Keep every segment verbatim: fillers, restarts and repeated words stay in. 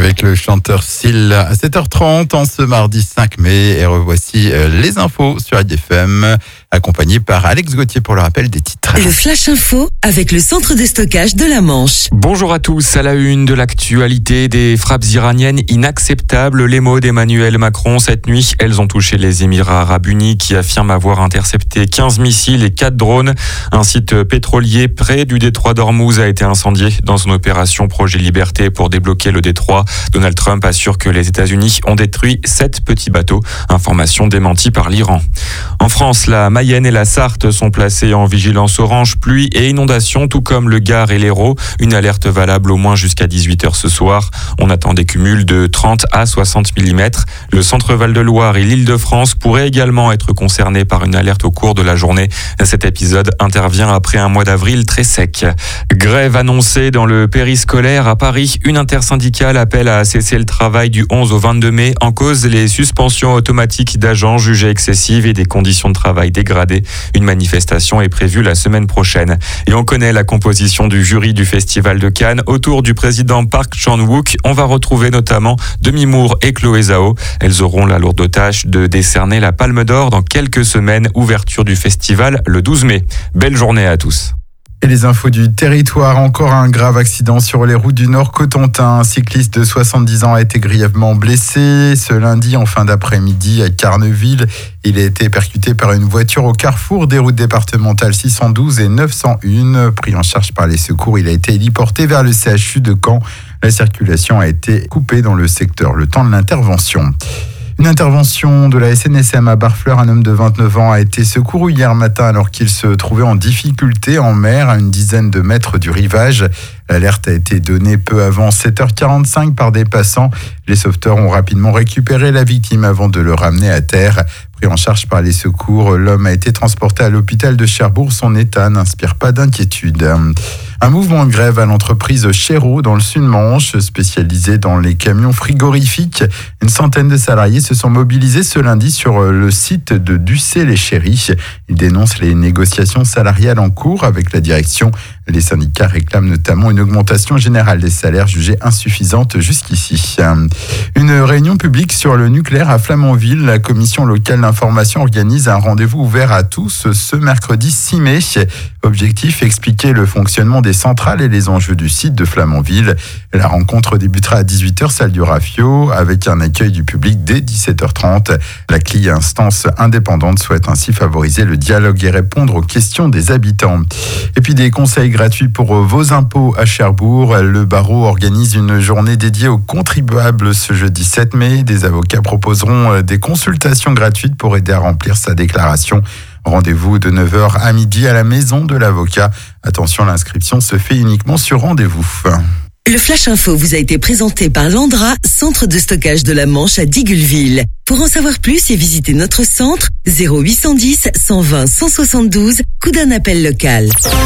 avec le chanteur Seal à sept heures trente en ce mardi cinq mai. Et revoici les infos sur I D F M, accompagné par Alex Gauthier pour le rappel des titres. Le Flash Info avec le centre de stockage de la Manche. Bonjour à tous, à la une de l'actualité, des frappes iraniennes inacceptables. Les mots d'Emmanuel Macron cette nuit, elles ont touché les Émirats Arabes Unis qui affirment avoir intercepté quinze missiles et quatre drones. Un site pétrolier près du détroit d'Ormuz a été incendié dans son opération Projet Liberté pour débloquer le détroit. Donald Trump assure que les États-Unis ont détruit sept petits bateaux. Information démentie par l'Iran. En France, la Mayenne et la Sarthe sont placées en vigilance orange pluie et inondation, tout comme le Gard et l'Hérault. Une alerte valable au moins jusqu'à dix-huit heures ce soir. On attend des cumuls de trente à soixante millimètres. Le centre Val-de-Loire et l'Île-de-France pourraient également être concernés par une alerte au cours de la journée. Cet épisode intervient après un mois d'avril très sec. Grève annoncée dans le périscolaire à Paris. Une intersyndicale appelle à cesser le travail du onze au vingt-deux mai. En cause, les suspensions automatiques d'agents jugées excessives et des conditions de travail dégradées. Une manifestation est prévue la semaine prochaine. Et on connaît la composition du jury du Festival de Cannes. Autour du président Park Chan-wook, on va retrouver notamment Demi Moore et Chloé Zhao. Elles auront la lourde tâche de décerner la Palme d'Or dans quelques semaines. Ouverture du festival le douze mai. Belle journée à tous. Et les infos du territoire, encore un grave accident sur les routes du Nord-Cotentin. Un cycliste de soixante-dix ans a été grièvement blessé ce lundi en fin d'après-midi à Carneville. Il a été percuté par une voiture au carrefour des routes départementales six cent douze et neuf cent un. Pris en charge par les secours, il a été héliporté vers le C H U de Caen. La circulation a été coupée dans le secteur le temps de l'intervention. Une intervention de la S N S M à Barfleur, un homme de vingt-neuf ans a été secouru hier matin alors qu'il se trouvait en difficulté en mer à une dizaine de mètres du rivage. L'alerte a été donnée peu avant sept heures quarante-cinq par des passants. Les sauveteurs ont rapidement récupéré la victime avant de le ramener à terre. Pris en charge par les secours, l'homme a été transporté à l'hôpital de Cherbourg. Son état n'inspire pas d'inquiétude. Un mouvement de grève à l'entreprise Chéreau dans le Sud-Manche, spécialisée dans les camions frigorifiques. Une centaine de salariés se sont mobilisés ce lundi sur le site de Ducé-les-Chéris. Ils dénoncent les négociations salariales en cours avec la direction. Les syndicats réclament notamment une augmentation générale des salaires jugée insuffisante jusqu'ici. Une réunion publique sur le nucléaire à Flamanville. La commission locale d'information organise un rendez-vous ouvert à tous ce mercredi six mai. Objectif, expliquer le fonctionnement des centrales et les enjeux du site de Flamanville. La rencontre débutera à dix-huit heures, salle du Rafio, avec un accueil du public dès dix-sept heures trente. La C L I, instance indépendante, souhaite ainsi favoriser le dialogue et répondre aux questions des habitants. Et puis des conseils gratuits pour vos impôts à Cherbourg. Le barreau organise une journée dédiée aux contribuables ce jeudi sept mai. Des avocats proposeront des consultations gratuites pour aider à remplir sa déclaration. Rendez-vous de neuf heures à midi à la maison de l'avocat. Attention, l'inscription se fait uniquement sur rendez-vous. Le Flash Info vous a été présenté par Landra, centre de stockage de la Manche à Digoulville. Pour en savoir plus et visiter notre centre, zéro huit cent dix, cent vingt, cent soixante-douze, coup d'un appel local.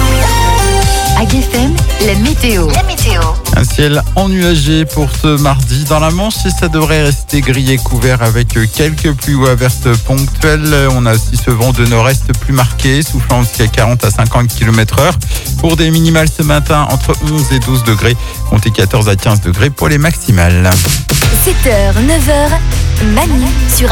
I D F M, la météo. La météo. Un ciel ennuagé pour ce mardi dans la Manche et ça devrait rester gris et couvert avec quelques pluies ou averses ponctuelles. On a aussi ce vent de nord-est plus marqué, soufflant jusqu'à quarante à cinquante kilomètres heure. Pour des minimales ce matin, entre onze et douze degrés. Comptez quatorze à quinze degrés pour les maximales. sept heures, neuf heures, Manu sur